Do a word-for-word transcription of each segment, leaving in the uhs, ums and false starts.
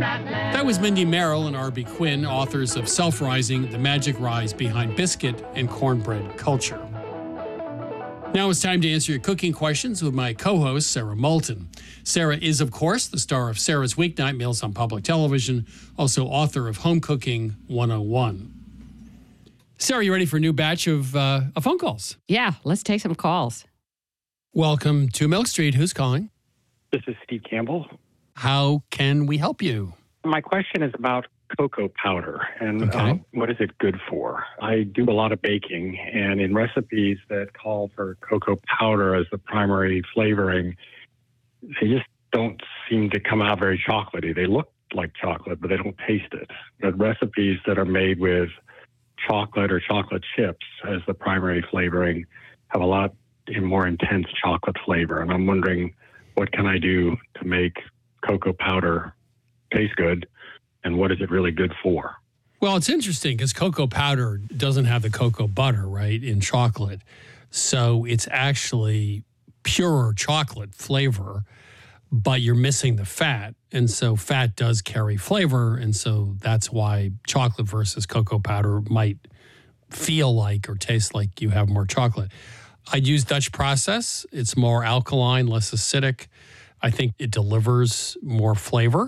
That was Mindy Merrill and R B Quinn, authors of Self-Rising, The Magic Rise Behind Biscuit and Cornbread Culture. Now it's time to answer your cooking questions with my co-host, Sarah Moulton. Sarah is, of course, the star of Sarah's Weeknight Meals on public television, also author of Home Cooking one oh one. Sarah, you ready for a new batch of, uh, of phone calls? Yeah, let's take some calls. Welcome to Milk Street. Who's calling? This is Steve Campbell. How can we help you? My question is about cocoa powder and Okay. uh, what is it good for? I do a lot of baking, and in recipes that call for cocoa powder as the primary flavoring, they just don't seem to come out very chocolatey. They look like chocolate, but they don't taste it. But recipes that are made with chocolate or chocolate chips as the primary flavoring have a lot more intense chocolate flavor. And I'm wondering, what can I do to make cocoa powder taste good, and what is it really good for? Well, it's interesting because cocoa powder doesn't have the cocoa butter, right, in chocolate. So it's actually pure chocolate flavor, but you're missing the fat. And so fat does carry flavor. And so that's why chocolate versus cocoa powder might feel like or taste like you have more chocolate. I'd use Dutch process. It's more alkaline, less acidic. I think it delivers more flavor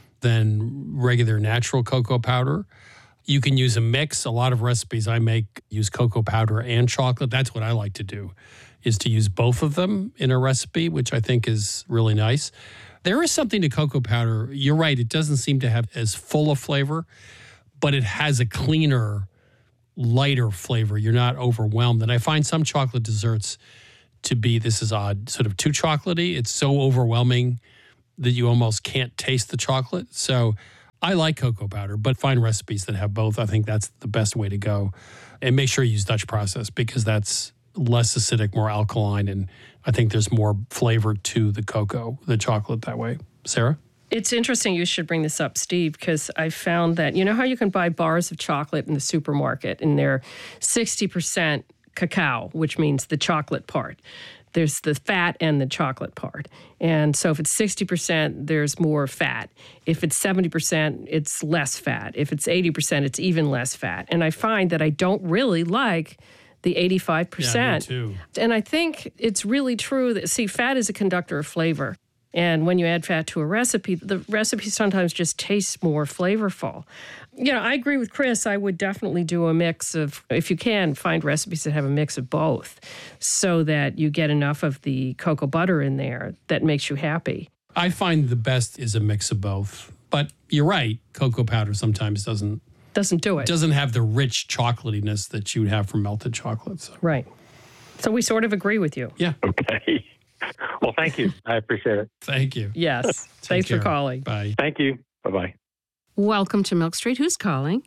than regular natural cocoa powder. You can use a mix. A lot of recipes I make use cocoa powder and chocolate. That's what I like to do, is to use both of them in a recipe, which I think is really nice. There is something to cocoa powder. You're right. It doesn't seem to have as full a flavor, but it has a cleaner, lighter flavor. You're not overwhelmed. And I find some chocolate desserts to be, this is odd, sort of too chocolatey. It's so overwhelming that you almost can't taste the chocolate. So I like cocoa powder, but find recipes that have both. I think that's the best way to go. And make sure you use Dutch process because that's less acidic, more alkaline, and I think there's more flavor to the cocoa, the chocolate that way. Sarah? It's interesting you should bring this up, Steve, because I found that, you know how you can buy bars of chocolate in the supermarket and they're sixty percent cacao, which means the chocolate part. There's the fat and the chocolate part. And so if it's sixty percent, there's more fat. If it's seventy percent, it's less fat. If it's eighty percent, it's even less fat. And I find that I don't really like the eighty-five percent. Yeah, me too. And I think it's really true that, see, fat is a conductor of flavor. And when you add fat to a recipe, the recipe sometimes just tastes more flavorful. You know, I agree with Chris. I would definitely do a mix of, if you can, find recipes that have a mix of both so that you get enough of the cocoa butter in there that makes you happy. I find the best is a mix of both. But you're right, cocoa powder sometimes doesn't Doesn't do it. doesn't have the rich chocolatiness that you would have from melted chocolate. So. Right. So we sort of agree with you. Yeah. Okay. Well, thank you. I appreciate it. Thank you. Yes. Take Thanks care. for calling. Bye. Thank you. Bye-bye. Welcome to Milk Street. Who's calling?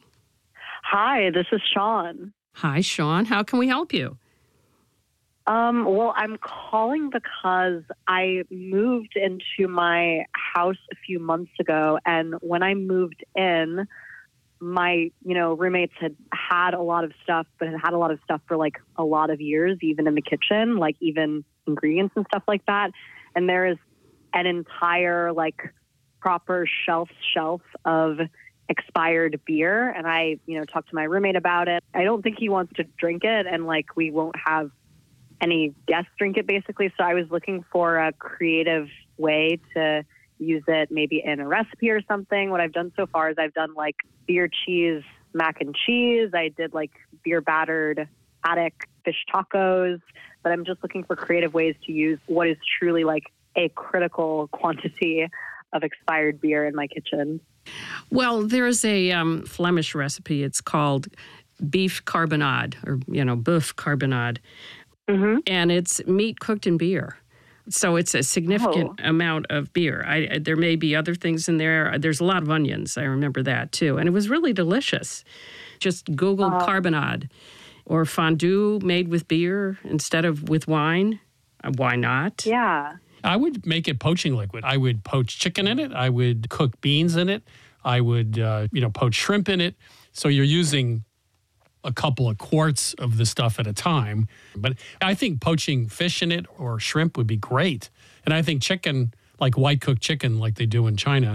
Hi, this is Sean. Hi, Sean. How can we help you? Um, well, I'm calling because I moved into my house a few months ago, and when I moved in, my, you know, roommates had had a lot of stuff, but had had a lot of stuff for like a lot of years, even in the kitchen, like even ingredients and stuff like that. And there is an entire like proper shelf shelf of expired beer. And I, you know, talked to my roommate about it. I don't think he wants to drink it, and like we won't have any guests drink it basically. So I was looking for a creative way to use it, maybe in a recipe or something. What I've done so far is I've done like beer cheese mac and cheese. I did like beer battered attic fish tacos, but I'm just looking for creative ways to use what is truly like a critical quantity of expired beer in my kitchen. Well, there's a um, Flemish recipe. It's called beef carbonade, or, you know, boeuf carbonade. Mm-hmm. And it's meat cooked in beer. So it's a significant Oh. amount of beer. I, there may be other things in there. There's a lot of onions. I remember that, too. And it was really delicious. Just Google Uh-huh. carbonade or fondue made with beer instead of with wine. Uh, why not? Yeah. I would make it poaching liquid. I would poach chicken in it. I would cook beans in it. I would, uh, you know, poach shrimp in it. So you're using a couple of quarts of the stuff at a time. But I think poaching fish in it or shrimp would be great. And I think chicken, like white cooked chicken like they do in China,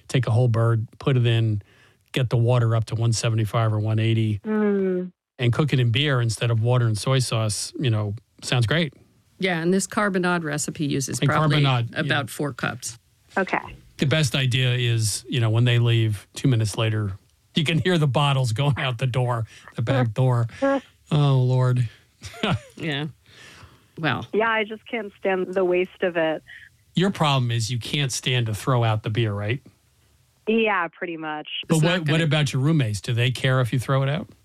take a whole bird, put it in, get the water up to one seventy-five or one eighty, Mm. and cook it in beer instead of water and soy sauce, you know, sounds great. Yeah, and this carbonade recipe uses And probably carbonade, about yeah. four cups. Okay. The best idea is, you know, when they leave two minutes later, you can hear the bottles going out the door, the back door. Oh, Lord. Yeah. Well, Yeah, I just can't stand the waste of it. Your problem is you can't stand to throw out the beer, right? Yeah, pretty much. But It's not what, what gonna- about your roommates? Do they care if you throw it out?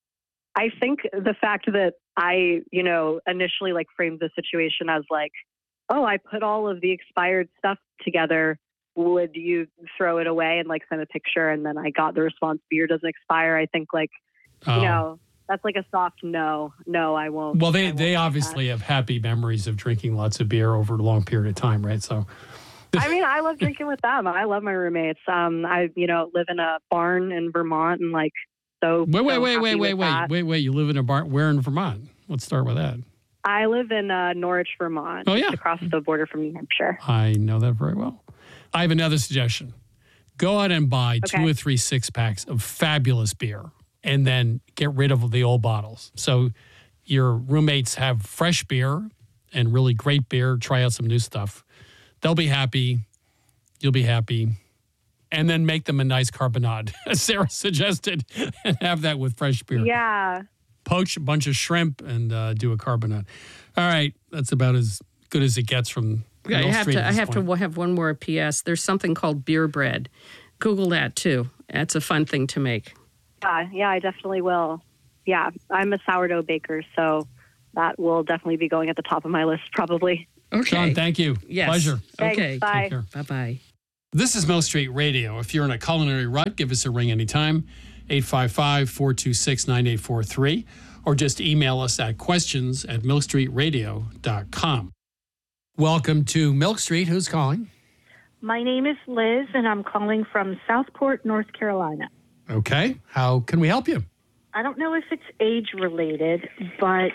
I think the fact that I, you know, initially like framed the situation as like, oh, I put all of the expired stuff together. Would you throw it away and like send a picture? And then I got the response, beer doesn't expire. I think like, Oh. you know, that's like a soft no. No, I won't. Well, I they, won't they do obviously have happy memories of drinking lots of beer over a long period of time, right? So, that. I mean, I love drinking with them. I love my roommates. Um, I, you know, live in a barn in Vermont and like, so. wait, wait, so wait, happy wait, wait, with wait, that. wait, wait. You live in a barn. Where in Vermont? Let's start with that. I live in uh, Norwich, Vermont. Oh, yeah. Just across the border from New Hampshire. I know that very well. I have another suggestion. Go out and buy Okay. two or three six packs of fabulous beer and then get rid of the old bottles. So your roommates have fresh beer and really great beer. Try out some new stuff. They'll be happy. You'll be happy. And then make them a nice carbonade, as Sarah suggested, and have that with fresh beer. Yeah. Poach a bunch of shrimp and uh, do a carbonade. All right. That's about as good as it gets from I Mill have Street to. at I this have point. to have one more P S. There's something called beer bread. Google that too. That's a fun thing to make. Yeah, yeah, I definitely will. Yeah, I'm a sourdough baker, so that will definitely be going at the top of my list probably. Okay. Sean, thank you. Yes. Pleasure. Thanks, Okay. bye. Take care. Bye bye. This is Mill Street Radio. If you're in a culinary rut, give us a ring anytime, eight five five, four two six, nine eight four three, or just email us at questions at milk street radio dot com. Welcome to Milk Street. Who's calling? My name is Liz, and I'm calling from Southport, North Carolina. Okay. How can we help you? I don't know if it's age related, but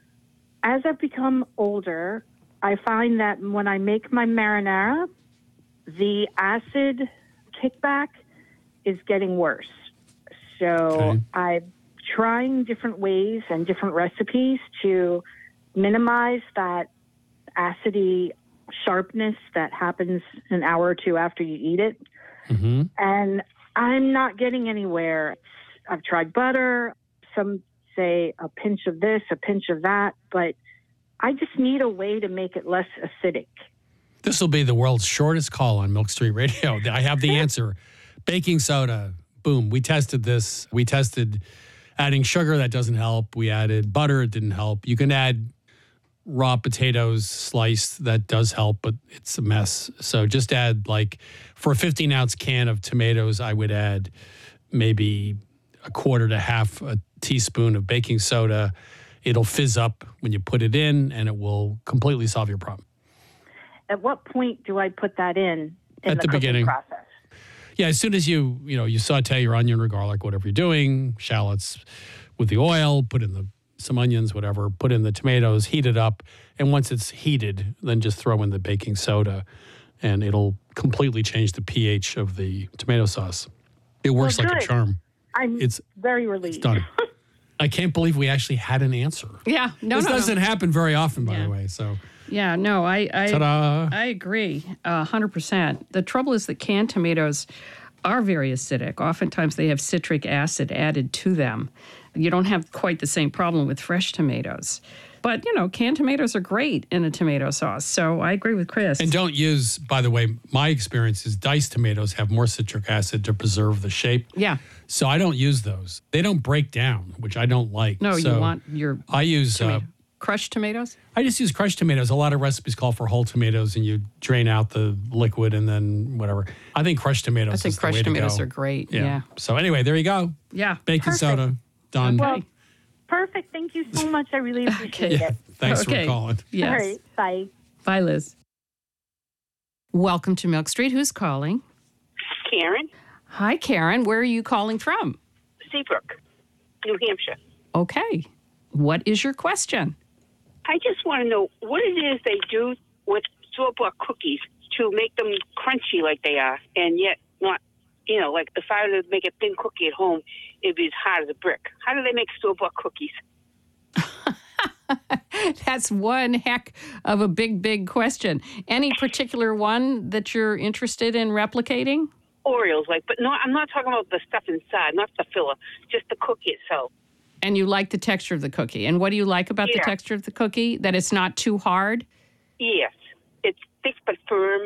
as I've become older, I find that when I make my marinara, the acid kickback is getting worse. So Okay. I'm trying different ways and different recipes to minimize that acidy sharpness that happens an hour or two after you eat it. Mm-hmm. And I'm not getting anywhere. I've tried butter. Some say a pinch of this, a pinch of that, but I just need a way to make it less acidic. This will be the world's shortest call on Milk Street Radio. I have the answer. Baking soda. Boom. We tested this. We tested adding sugar. That doesn't help. We added butter. It didn't help. You can add raw potatoes sliced. That does help, but it's a mess. So just add, like, for a fifteen ounce can of tomatoes, I would add maybe a quarter to half a teaspoon of baking soda. It'll fizz up when you put it in, and it will completely solve your problem. At what point do I put that in, in At the cooking beginning. process? Yeah, as soon as you, you know, you saute your onion or garlic, whatever you're doing, shallots with the oil, put in the some onions, whatever, put in the tomatoes, heat it up. And once it's heated, then just throw in the baking soda and it'll completely change the pH of the tomato sauce. It works Well, like a good. charm. I'm It's very relieved. It's done. I can't believe we actually had an answer. Yeah. No. this no, doesn't no. happen very often, by Yeah. the way. So, Yeah. No. I. I ta-da. I agree a hundred percent. The trouble is that canned tomatoes are very acidic. Oftentimes they have citric acid added to them. You don't have quite the same problem with fresh tomatoes. But, you know, canned tomatoes are great in a tomato sauce. So I agree with Chris. And don't use, by the way, my experience is diced tomatoes have more citric acid to preserve the shape. Yeah. So I don't use those. They don't break down, which I don't like. No, So you want your I use, uh, tomato. crushed tomatoes? I just use crushed tomatoes. A lot of recipes call for whole tomatoes and you drain out the liquid and then whatever. I think crushed tomatoes I think is the way crushed to tomatoes go. are great. Yeah. Yeah. So anyway, there you go. Yeah. Baking Perfect. soda, done. Well, perfect. Thank you so much. I really appreciate Yeah. it. Thanks Okay. for calling. Yes. All right. Bye. Bye, Liz. Welcome to Milk Street. Who's calling? Karen, Hi, Karen. Where are you calling from? Seabrook, New Hampshire. Okay. What is your question? I just want to know what it is they do with store-bought cookies to make them crunchy like they are and yet not you know, like if I were to make a thin cookie at home, it'd be as hard as a brick. How do they make store-bought cookies? That's one heck of a big, big question. Any particular one that you're interested in replicating? Oreos, like, but no, I'm not talking about the stuff inside, not the filler, just the cookie itself. And you like the texture of the cookie. And what do you like about Yeah. the texture of the cookie? That it's not too hard? Yes, it's thick but firm,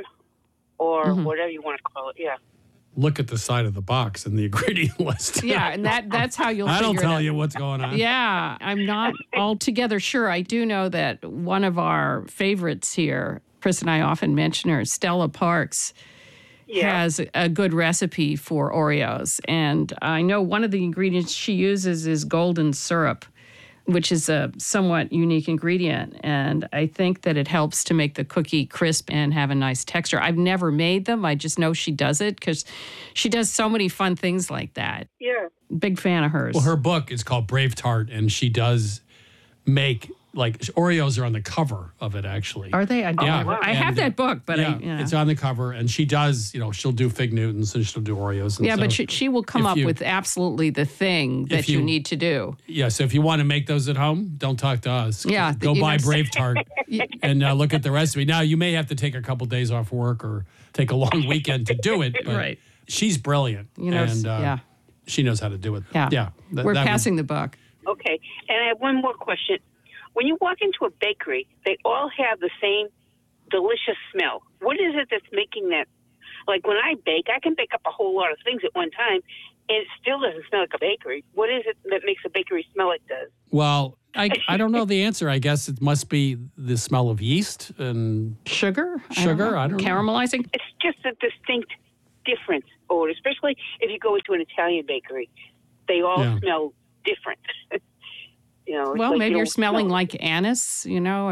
or Mm-hmm. whatever you want to call it. Yeah. Look at the side of the box and the ingredient list. Yeah, and that that's how you'll That'll figure tell it out. you what's going on. Yeah, I'm not altogether sure. I do know that one of our favorites here, Chris and I often mention her, Stella Parks, Yeah. has a good recipe for Oreos. And I know one of the ingredients she uses is golden syrup, which is a somewhat unique ingredient. And I think that it helps to make the cookie crisp and have a nice texture. I've never made them. I just know she does it because she does so many fun things like that. Yeah. Big fan of hers. Well, her book is called Brave Tart, and she does make, like, Oreos are on the cover of it, actually. Are they? I, Yeah. I And, have that book, but yeah, I, you know. it's on the cover, and she does, you know, she'll do Fig Newtons and she'll do Oreos. And Yeah, so, but she, she will come if up you- with absolutely the thing that if you, you- need to do. yeah, so if you want to make those at home, don't talk to us. Yeah, Go you buy know- Brave Tart and uh, look at the recipe. Now, you may have to take a couple days off work or take a long weekend to do it. But Right. she's brilliant. You know, and, uh, yeah. she knows how to do it. Yeah. Yeah. that- We're that would- passing the buck. Okay. And I have one more question. When you walk into a bakery, they all have the same delicious smell. What is it that's making that? Like when I bake, I can bake up a whole lot of things at one time, and it still doesn't smell like a bakery. What is it that makes a bakery smell like this? Well, I, I don't know the answer. I guess it must be the smell of yeast and Sugar? Sugar? I don't know. Caramelizing? It's just a distinct difference, or especially if you go into an Italian bakery, they all Yeah. smell different. You know, it's Well, like maybe you you're don't smelling smell- like anise, you know,